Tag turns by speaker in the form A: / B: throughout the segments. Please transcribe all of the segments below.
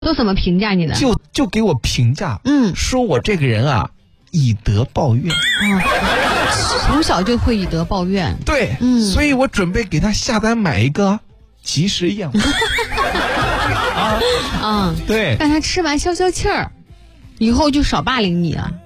A: 都怎么评价你的？
B: 就给我评价，说我这个人啊，以德报怨。
A: 从小就会以德报怨。
B: 对，所以我准备给他下单买一个及时燕窝。对，
A: 让他吃完消消气儿，以后就少霸凌你了。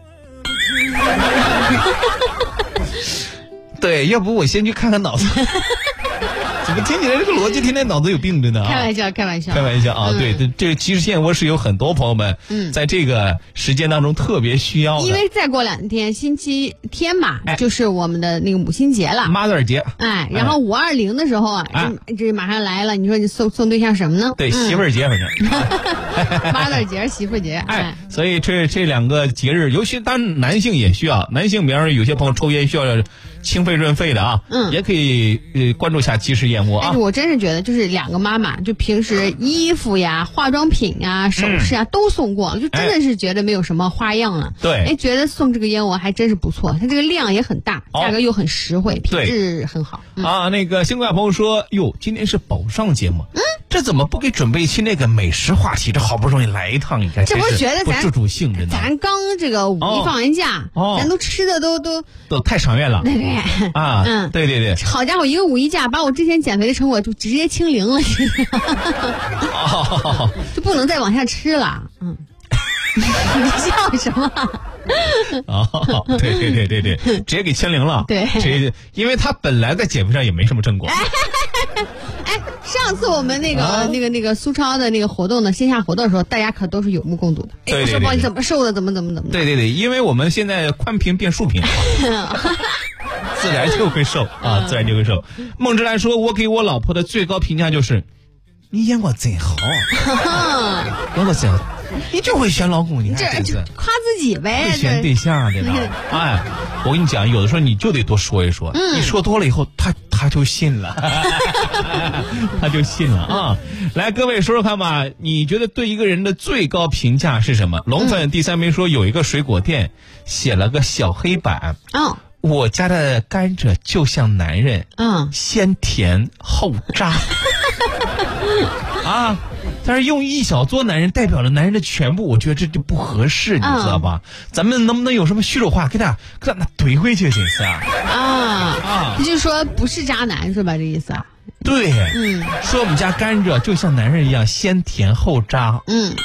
B: 对，要不我先去看看脑子。怎么听起来这个逻辑天天脑子有病的呢？
A: 开玩笑
B: 啊！对，这个及时燕窝是有很多朋友们在这个时间当中特别需要的。
A: 因为再过2天星期天嘛，就是我们的那个母亲节了
B: ，Mother 节。
A: 然后520的时候啊，这马上来了，你说你送对象什么呢？
B: 对，媳妇儿节反正。
A: Mother 节、媳妇节。
B: 所以这两个节日，尤其当然男性也需要，男性比方说有些朋友抽烟需要清肺润肺的啊，也可以关注一下及时燕窝啊。
A: 我真是觉得就是2个妈妈，就平时衣服呀、化妆品呀、首饰啊都送过，就真的是觉得没有什么花样了。
B: 对，
A: 觉得送这个燕窝还真是不错，它这个量也很大，价格又很实惠，品质很好。
B: 那个新贵朋友说，哟，今天是宝上节目，这怎么不给准备一期那个美食话题？这好不容易来一趟，你看
A: 这不是觉得
B: 不自主性的呢？
A: 咱刚这个5一放完假，咱都吃的都太
B: 长远了。
A: 对
B: 啊，对，
A: 好家伙，一个5一假把我之前减肥的成果就直接清零了，就不能再往下吃了。你笑什么？
B: 对，直接给清零了。
A: 对，
B: 因为他本来在减肥上也没什么成果。
A: 上次我们那个苏超的那个活动的线下活动的时候，大家可都是有目共睹的。
B: 对，
A: 说你怎么瘦的，怎么。
B: 对，因为我们现在宽屏变竖屏。自然就会瘦啊，自然就会瘦。孟之兰说，我给我老婆的最高评价就是，你眼光真好，眼光真好，你就会选老公，你看
A: 这夸自己呗，
B: 会选对象对吧？我跟你讲，有的时候你就得多说一说，你说多了以后，他就信了，他就信了啊！来，各位说说看吧，你觉得对一个人的最高评价是什么？龙粉第3名说，有一个水果店写了个小黑板，我家的甘蔗就像男人，先甜后渣。但是用一小撮男人代表了男人的全部，我觉得这就不合适，你知道吧？咱们能不能有什么虚荣话给他怼回去，真是
A: 就是说不是渣男是吧？这意思啊？
B: 对，说我们家甘蔗就像男人一样，先甜后渣。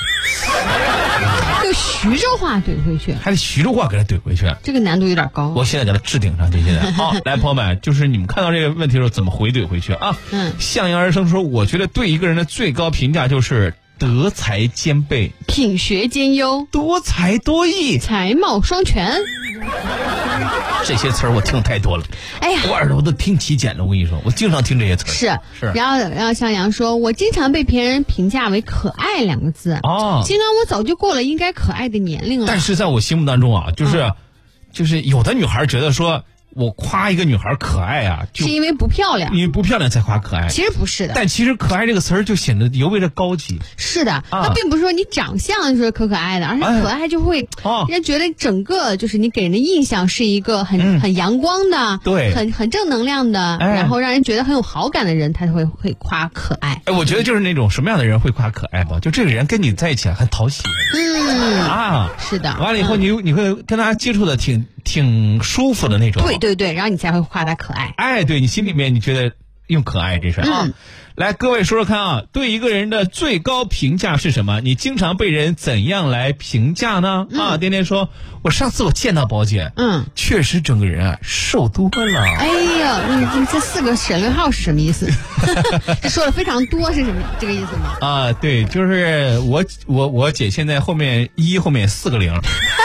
A: 就徐州话怼回去，
B: 还得徐州话给他怼回去，
A: 这个难度有点高。
B: 我现在给他置顶上去，现在。好，来，朋友们，就是你们看到这个问题的时候，怎么回怼回去啊？向阳而生说，我觉得对一个人的最高评价就是德才兼备、
A: 品学兼优、
B: 多才多艺、
A: 才貌双全。
B: 这些词儿我听太多了，我耳朵都听起茧了。我跟你说，我经常听这些词
A: 儿。是。然后向阳说，我经常被别人评价为可爱2个字。尽管我早就过了应该可爱的年龄了，
B: 但是在我心目当中啊，就是有的女孩觉得说，我夸一个女孩可爱啊，
A: 是因为不漂亮，
B: 因为不漂亮才夸可爱。
A: 其实不是的，
B: 但其实可爱这个词儿就显得尤为的高级。
A: 是的，它并不是说你长相是可爱的，而是可爱就会人家觉得整个就是你给人的印象是一个很阳光的，
B: 对，
A: 很正能量的，然后让人觉得很有好感的人，他会夸可爱。
B: 我觉得就是那种什么样的人会夸可爱吧？就这个人跟你在一起很讨喜。
A: 是的。
B: 完了以后你会跟他接触的挺舒服的那种。
A: 对，然后你才会夸他可爱。
B: 对，你心里面你觉得用可爱这事啊。来，各位说说看啊，对一个人的最高评价是什么？你经常被人怎样来评价呢？颠颠说，我上次见到宝姐，确实整个人瘦多了。
A: 哎呀，你这4个省略号是什么意思？这说的非常多是什么这个意思吗？
B: 对，就是我姐现在后面1后面4个0。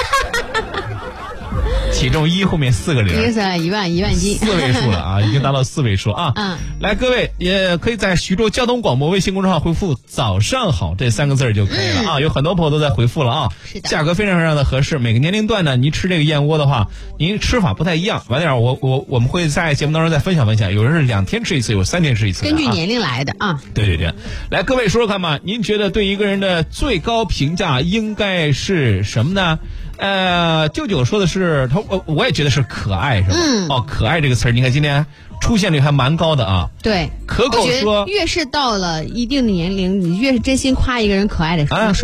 B: 体重1后面4个0，
A: 这是1万斤
B: ，4位数了啊，已经达到4位数啊。来，各位也可以在徐州交通广播微信公众号回复早上好这3个字就可以了啊。有很多朋友都在回复了啊，
A: 是的，
B: 价格非常非常的合适。每个年龄段呢，您吃这个燕窝的话，您吃法不太一样。晚点我们会在节目当中再分享分享，有人是2天吃一次，有3天吃一次，
A: 根据年龄来的啊。
B: 对，来，各位说说看吧，您觉得对一个人的最高评价应该是什么呢？舅舅说的是，他我也觉得是可爱，是吧？可爱这个词儿，你看今天出现率还蛮高的啊。
A: 对，
B: 可口说，
A: 越是到了一定的年龄，你越是真心夸一个人可爱的时候，